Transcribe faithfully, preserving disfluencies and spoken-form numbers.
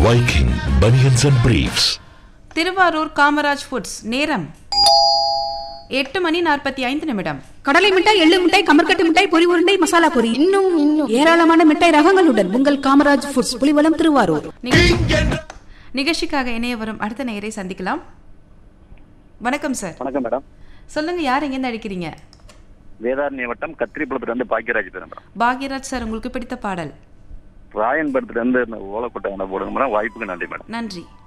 Viking Bunions and Briefs. Thiruvarur Kamaraj foods நேரம் எட்டு மணி நாற்பத்தி ஐந்து நிமிடம். கடலை மிட்டாய், எள்ளு மிட்டாய், கமர்கட்டு மிட்டாய், பொரி உருண்டை, மசாலா பொரி, இன்னும் இன்னும் ஏராளமான மிட்டாய் ரகங்களுடன் உங்கள் காமராஜ் ஃபுட்ஸ், புலிவலம், திருவாரூர். நிகழ்ச்சிக்காக இணைய வரும் அடுத்த நேயரை சந்திக்கலாம். வணக்கம் சார். வணக்கம் மேடம். சொல்லுங்க, யார் எங்கேருந்து அழைக்கிறீங்க? வேதாரண்ய வட்டம் கத்திரிப்பழத்துல இருந்து பாக்கியராஜ் பேசுறேன். பாக்யராஜ் சார், உங்களுக்கு பிடித்த பாடல்? ராயன்படத்துல இருந்து ஓலக்கோட்டை போடுங்க மேடம். வாய்ப்புக்கு நன்றி மேடம். நன்றி.